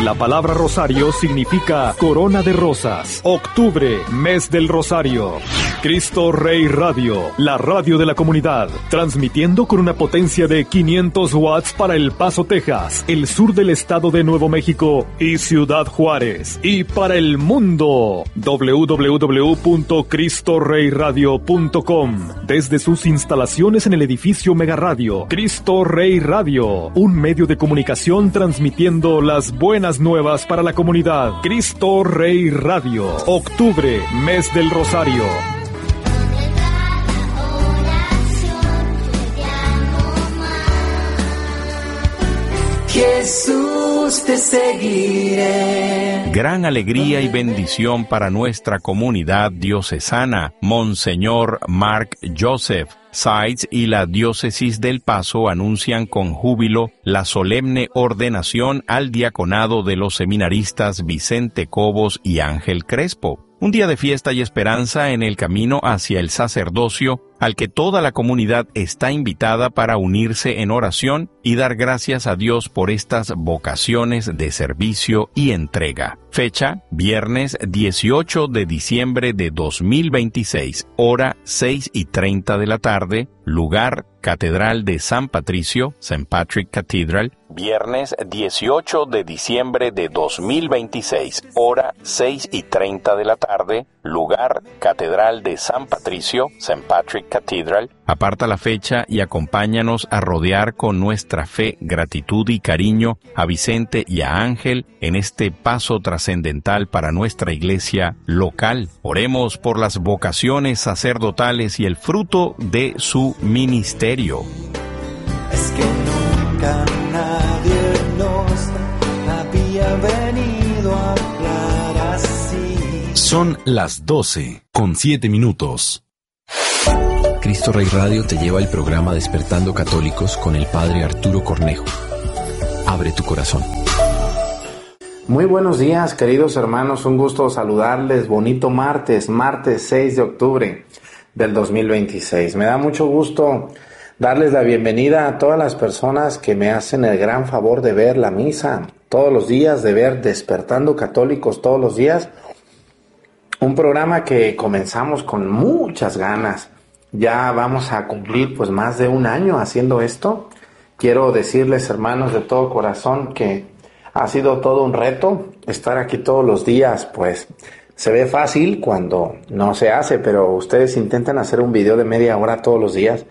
La palabra rosario significa corona de rosas. Octubre, mes del rosario. Cristo Rey Radio, la radio de la comunidad, transmitiendo con una potencia de 500 watts para El Paso, Texas, el sur del estado de Nuevo México y Ciudad Juárez. Y para el mundo, www.cristoreyradio.com, desde sus instalaciones en el edificio Mega Radio. Cristo Rey Radio, un medio de comunicación transmitiendo las buenas nuevas para la comunidad. Cristo Rey Radio, octubre, mes del rosario. Jesús, te seguiré. Gran alegría y bendición para nuestra comunidad diocesana. Monseñor Mark Joseph Sides y la Diócesis del Paso anuncian con júbilo la solemne ordenación al diaconado de los seminaristas Vicente Cobos y Ángel Crespo. Un día de fiesta y esperanza en el camino hacia el sacerdocio, al que toda la comunidad está invitada para unirse en oración y dar gracias a Dios por estas vocaciones de servicio y entrega. Fecha, viernes 18 de diciembre de 2026, hora 6:30 de la tarde, lugar, Catedral de San Patricio, St. Patrick Cathedral, viernes 18 de diciembre de 2026, hora 6:30 de la tarde, lugar, Catedral de San Patricio, St. Patrick Cathedral. Aparta la fecha y acompáñanos a rodear con nuestra fe, gratitud y cariño a Vicente y a Ángel en este paso trascendental para nuestra iglesia local. Oremos por las vocaciones sacerdotales y el fruto de su ministerio. Es que nunca nadie nos había venido a hablar así. Son las 12:07. Cristo Rey Radio te lleva el programa Despertando Católicos con el Padre Arturo Cornejo. Abre tu corazón. Muy buenos días, queridos hermanos, un gusto saludarles. Bonito martes 6 de octubre del 2026. Me da mucho gusto darles la bienvenida a todas las personas que me hacen el gran favor de ver la misa todos los días, de ver Despertando Católicos todos los días. Un programa que comenzamos con muchas ganas. Ya vamos a cumplir pues más de un año haciendo esto. Quiero decirles, hermanos, de todo corazón que ha sido todo un reto estar aquí todos los días. Pues se ve fácil cuando no se hace, pero ustedes intentan hacer un video de media hora todos los días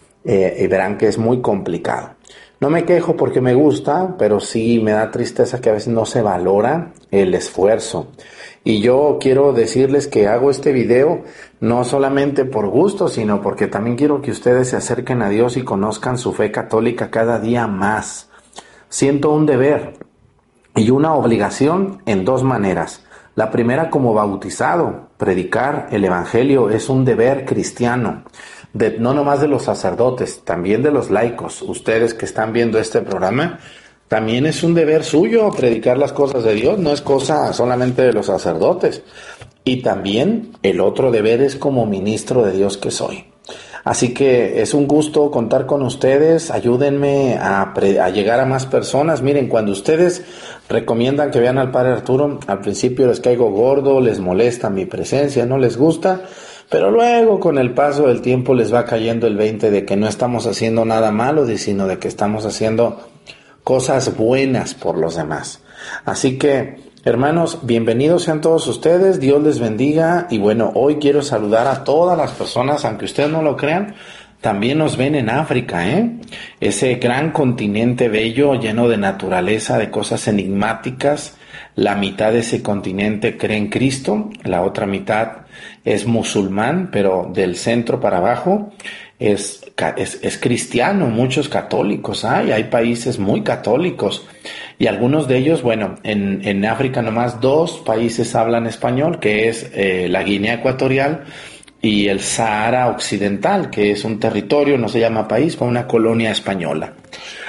y verán que es muy complicado. No me quejo porque me gusta, pero sí me da tristeza que a veces no se valora el esfuerzo. Y yo quiero decirles que hago este video no solamente por gusto, sino porque también quiero que ustedes se acerquen a Dios y conozcan su fe católica cada día más. Siento un deber y una obligación en dos maneras. La primera, como bautizado, predicar el Evangelio es un deber cristiano, no nomás de los sacerdotes, también de los laicos. Ustedes que están viendo este programa, también es un deber suyo predicar las cosas de Dios, no es cosa solamente de los sacerdotes. Y también el otro deber es como ministro de Dios que soy. Así que es un gusto contar con ustedes, ayúdenme a llegar a más personas. Miren, cuando ustedes recomiendan que vean al Padre Arturo, al principio les caigo gordo, les molesta mi presencia, no les gusta, pero luego con el paso del tiempo les va cayendo el 20 de que no estamos haciendo nada malo, sino de que estamos haciendo cosas buenas por los demás. Así que, hermanos, bienvenidos sean todos ustedes, Dios les bendiga. Y bueno, hoy quiero saludar a todas las personas, aunque ustedes no lo crean, también nos ven en África, ese gran continente bello, lleno de naturaleza, de cosas enigmáticas. La mitad de ese continente cree en Cristo, la otra mitad es musulmán, pero del centro para abajo es cristiano, muchos católicos hay países muy católicos y algunos de ellos, bueno, en África nomás 2 países hablan español, que es la Guinea Ecuatorial y el Sahara Occidental, que es un territorio, no se llama país, fue una colonia española.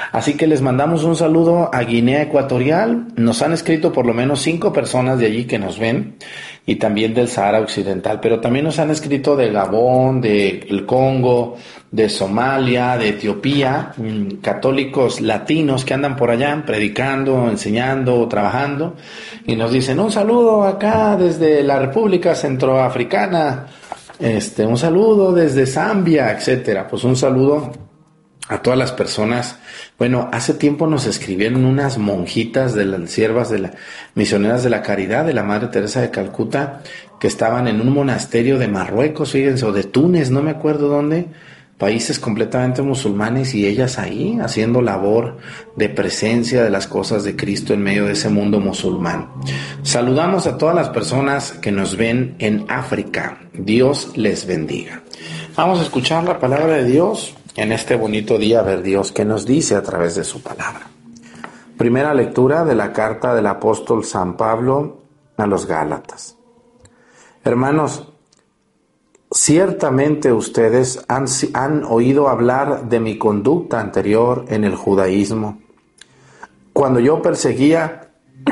Así que les mandamos un saludo a Guinea Ecuatorial. Nos han escrito por lo menos 5 personas de allí que nos ven, y también del Sahara Occidental, pero también nos han escrito de Gabón, del Congo, de Somalia, de Etiopía, católicos latinos que andan por allá predicando, enseñando, trabajando, y nos dicen un saludo acá desde la República Centroafricana, un saludo desde Zambia, etcétera. Pues un saludo a todas las personas. Bueno, hace tiempo nos escribieron unas monjitas de las siervas de la misioneras de la caridad de la Madre Teresa de Calcuta, que estaban en un monasterio de Marruecos, fíjense, o de Túnez, no me acuerdo dónde, países completamente musulmanes, y ellas ahí haciendo labor de presencia de las cosas de Cristo en medio de ese mundo musulmán. Saludamos a todas las personas que nos ven en África. Dios les bendiga. Vamos a escuchar la palabra de Dios en este bonito día, a ver Dios qué nos dice a través de su palabra. Primera lectura de la carta del apóstol San Pablo a los Gálatas. Hermanos, ciertamente ustedes han oído hablar de mi conducta anterior en el judaísmo, cuando yo perseguía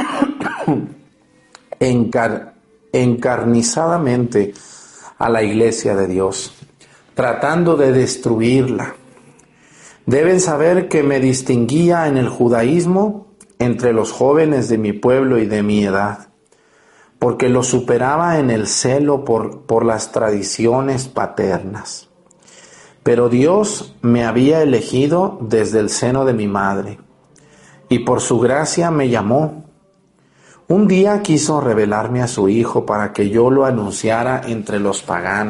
encarnizadamente a la iglesia de Dios, tratando de destruirla. Deben saber que me distinguía en el judaísmo entre los jóvenes de mi pueblo y de mi edad, porque los superaba en el celo por las tradiciones paternas. Pero Dios me había elegido desde el seno de mi madre, y por su gracia me llamó. Un día quiso revelarme a su Hijo para que yo lo anunciara entre los paganos.